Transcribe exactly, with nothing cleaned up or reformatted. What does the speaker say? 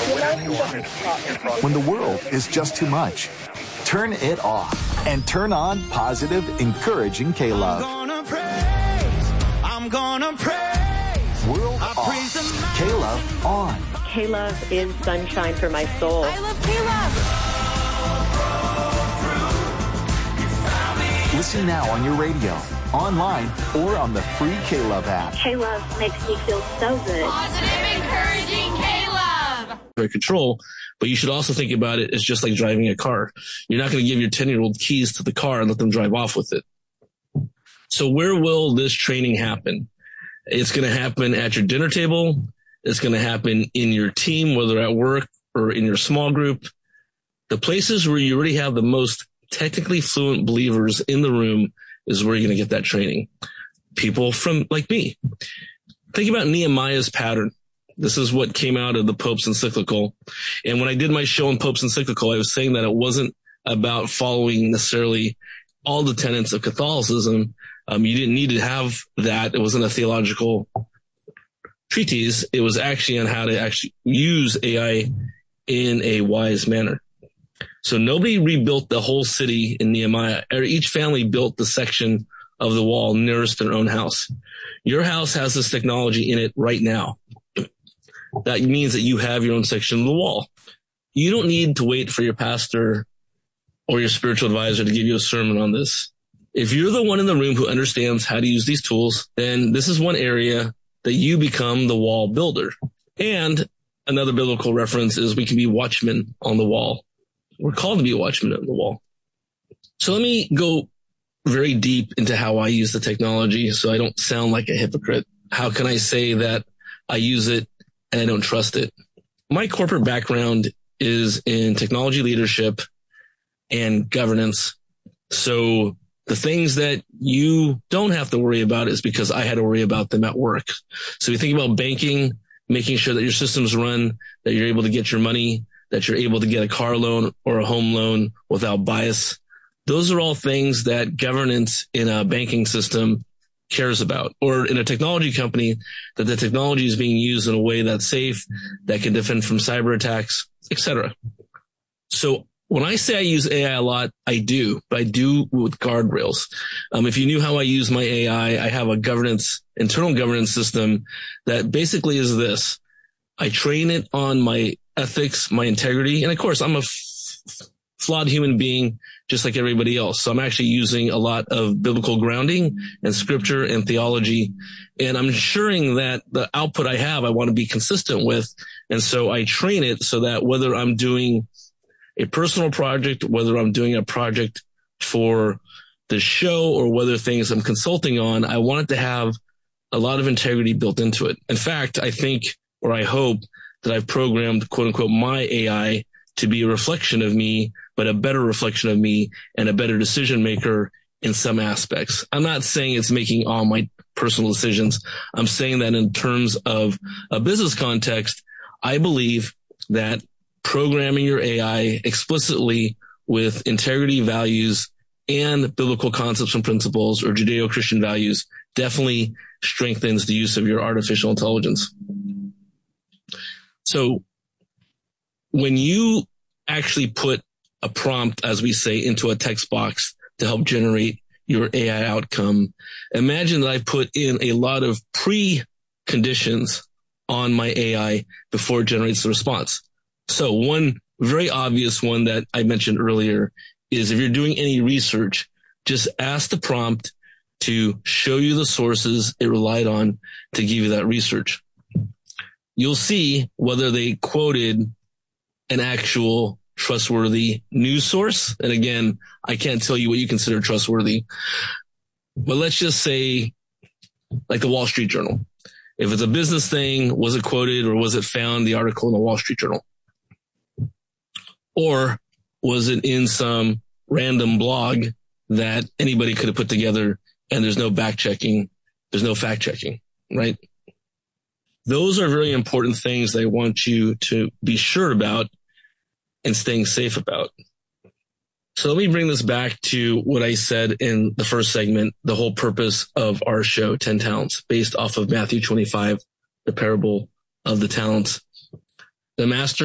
When the world is just too much, turn it off and turn on positive, encouraging K-Love. I'm gonna praise, I'm gonna praise. World off, K-Love on. K-Love is sunshine for my soul. I love K-Love. Listen now on your radio, online, or on the free K-Love app. K-Love makes me feel so good. Positive, encouraging K-Love. Control, but you should also think about it as just like driving a car. You're not going to give your ten-year-old keys to the car and let them drive off with it. So where will this training happen? It's going to happen at your dinner table. It's going to happen in your team, whether at work or in your small group. The places where you already have the most technically fluent believers in the room is where you're going to get that training. People from like me. Think about Nehemiah's pattern. This is what came out of the Pope's encyclical. And when I did my show on Pope's encyclical, I was saying that it wasn't about following necessarily all the tenets of Catholicism. Um, you didn't need to have that. It wasn't a theological treatise. It was actually on how to actually use A I in a wise manner. So nobody rebuilt the whole city in Nehemiah. Each family built the section of the wall nearest their own house. Your house has this technology in it right now. That means that you have your own section of the wall. You don't need to wait for your pastor or your spiritual advisor to give you a sermon on this. If you're the one in the room who understands how to use these tools, then this is one area that you become the wall builder. And another biblical reference is we can be watchmen on the wall. We're called to be watchmen on the wall. So let me go very deep into how I use the technology so I don't sound like a hypocrite. How can I say that I use it and I don't trust it? My corporate background is in technology leadership and governance. So the things that you don't have to worry about is because I had to worry about them at work. So you think about banking, making sure that your systems run, that you're able to get your money, that you're able to get a car loan or a home loan without bias. Those are all things that governance in a banking system cares about, or in a technology company, that the technology is being used in a way that's safe, that can defend from cyber attacks, et cetera. So when I say I use A I a lot, I do, but I do with guardrails. Um, if you knew how I use my A I, I have a governance, internal governance system that basically is this. I train it on my ethics, my integrity, and of course, I'm a f- flawed human being just like everybody else. So I'm actually using a lot of biblical grounding and scripture and theology, and I'm ensuring that the output I have, I want to be consistent with. And so I train it so that whether I'm doing a personal project, whether I'm doing a project for the show, or whether things I'm consulting on, I want it to have a lot of integrity built into it. In fact, I think, or I hope, that I've programmed, quote unquote, my A I to be a reflection of me, but a better reflection of me and a better decision maker in some aspects. I'm not saying it's making all my personal decisions. I'm saying that in terms of a business context, I believe that programming your A I explicitly with integrity, values, and biblical concepts and principles, or Judeo-Christian values, definitely strengthens the use of your artificial intelligence. So when you actually put a prompt, as we say, into a text box to help generate your A I outcome, imagine that I put in a lot of preconditions on my A I before it generates the response. So one very obvious one that I mentioned earlier is if you're doing any research, just ask the prompt to show you the sources it relied on to give you that research. You'll see whether they quoted an actual trustworthy news source. And again, I can't tell you what you consider trustworthy, but let's just say like the Wall Street Journal. If it's a business thing, was it quoted or was it found, the article in the Wall Street Journal? Or was it in some random blog that anybody could have put together and there's no back checking, there's no fact checking, right? Those are very important things that I want you to be sure about and staying safe about. So let me bring this back to what I said in the first segment, the whole purpose of our show, ten talents, based off of Matthew twenty-five, the parable of the talents. The master